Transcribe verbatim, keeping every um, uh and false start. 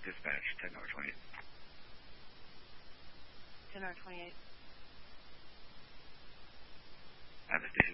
Dispatch, ten hour twenty-eight. ten hour twenty-eight. I have a station